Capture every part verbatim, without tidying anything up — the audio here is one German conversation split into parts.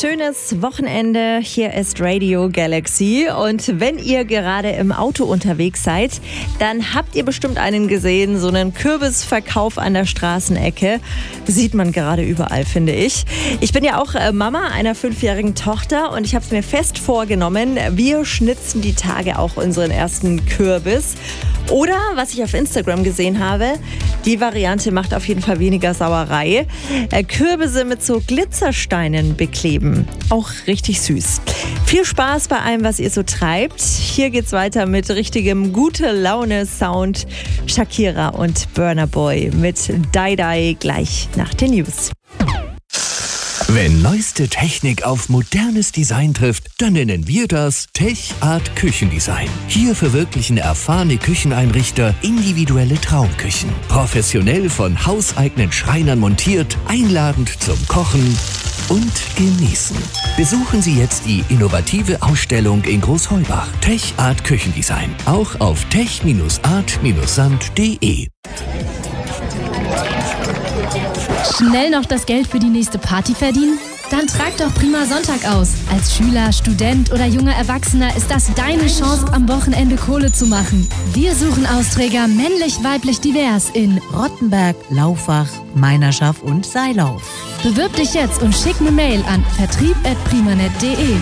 schönes Wochenende. Hier ist Radio Galaxy. Und wenn ihr gerade im Auto unterwegs seid, dann habt ihr bestimmt einen gesehen, so einen Kürbisverkauf an der Straßenecke. Sieht man gerade überall, finde ich. Ich bin ja auch Mama einer fünfjährigen Tochter und ich habe es mir fest vorgenommen, wir schnitzen die Tage auch unseren ersten Kürbis. Oder, was ich auf Instagram gesehen habe, die Variante macht auf jeden Fall weniger Sauerei. Kürbisse mit so Glitzersteinen bekleben. Auch richtig süß. Viel Spaß bei allem, was ihr so treibt. Hier geht's weiter mit richtigem Gute-Laune-Sound. Shakira und Burna Boy mit Die Die gleich nach den News. Wenn neueste Technik auf modernes Design trifft, dann nennen wir das Tech Art Küchendesign. Hier verwirklichen erfahrene Kücheneinrichter individuelle Traumküchen. Professionell von hauseigenen Schreinern montiert, einladend zum Kochen und Genießen. Besuchen Sie jetzt die innovative Ausstellung in Großheubach. Tech Art Küchendesign. Auch auf tech Art Sand punkt de. Schnell noch das Geld für die nächste Party verdienen? Dann trag doch Prima Sonntag aus. Als Schüler, Student oder junger Erwachsener ist das deine Chance, am Wochenende Kohle zu machen. Wir suchen Austräger männlich, weiblich, divers in Rottenberg, Laufach, Meinerschaft und Seilauf. Bewirb dich jetzt und schick eine Mail an vertrieb at primanet punkt de.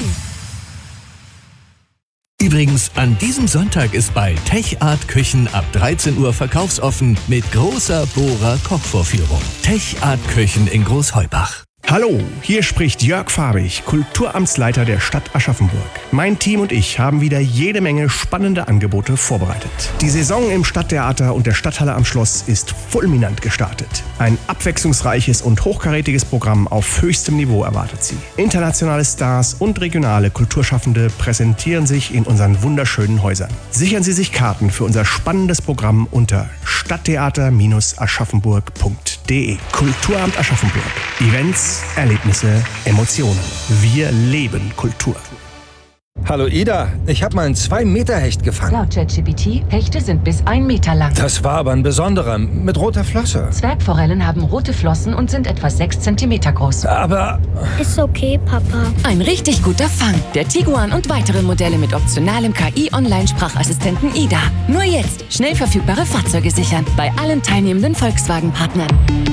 Übrigens, an diesem Sonntag ist bei Tech Art Küchen ab dreizehn Uhr verkaufsoffen mit großer Bohrer-Kochvorführung. Tech Art Küchen in Großheubach. Hallo, hier spricht Jörg Farbig, Kulturamtsleiter der Stadt Aschaffenburg. Mein Team und ich haben wieder jede Menge spannende Angebote vorbereitet. Die Saison im Stadttheater und der Stadthalle am Schloss ist fulminant gestartet. Ein abwechslungsreiches und hochkarätiges Programm auf höchstem Niveau erwartet Sie. Internationale Stars und regionale Kulturschaffende präsentieren sich in unseren wunderschönen Häusern. Sichern Sie sich Karten für unser spannendes Programm unter stadttheater aschaffenburg punkt de. Kulturamt Aschaffenburg. Events, Erlebnisse, Emotionen. Wir leben Kultur. Hallo Ida, ich habe mal einen zwei Meter Hecht gefangen. Laut ChatGPT, Hechte sind bis ein Meter lang. Das war aber ein besonderer, mit roter Flosse. Zwergforellen haben rote Flossen und sind etwa sechs Zentimeter groß. Aber... Ist okay, Papa. Ein richtig guter Fang. Der Tiguan und weitere Modelle mit optionalem K I-Online-Sprachassistenten Ida. Nur jetzt schnell verfügbare Fahrzeuge sichern. Bei allen teilnehmenden Volkswagen-Partnern.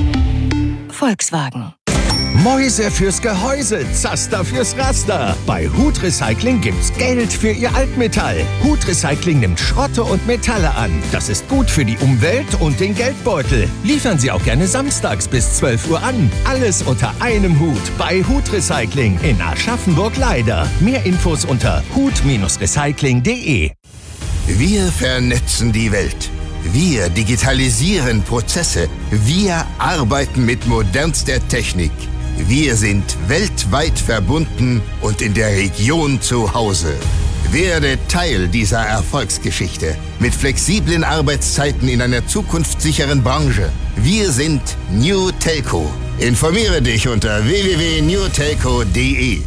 Volkswagen. Mäuse fürs Gehäuse, Zaster fürs Raster. Bei Hut Recycling gibt's Geld für Ihr Altmetall. Hut Recycling nimmt Schrotte und Metalle an. Das ist gut für die Umwelt und den Geldbeutel. Liefern Sie auch gerne samstags bis zwölf Uhr an. Alles unter einem Hut bei Hut Recycling in Aschaffenburg-Leider. Mehr Infos unter hut recycling punkt de. Wir vernetzen die Welt. Wir digitalisieren Prozesse. Wir arbeiten mit modernster Technik. Wir sind weltweit verbunden und in der Region zu Hause. Werde Teil dieser Erfolgsgeschichte mit flexiblen Arbeitszeiten in einer zukunftssicheren Branche. Wir sind New Telco. Informiere dich unter w w w punkt new telco punkt de.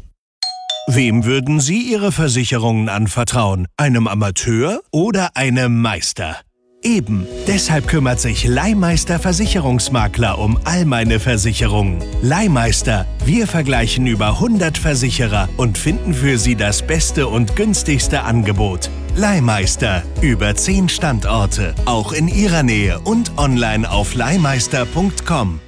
Wem würden Sie Ihre Versicherungen anvertrauen? Einem Amateur oder einem Meister? Eben, deshalb kümmert sich Leihmeister Versicherungsmakler um all meine Versicherungen. Leihmeister, wir vergleichen über hundert Versicherer und finden für Sie das beste und günstigste Angebot. Leihmeister, über zehn Standorte, auch in Ihrer Nähe und online auf leihmeister punkt com.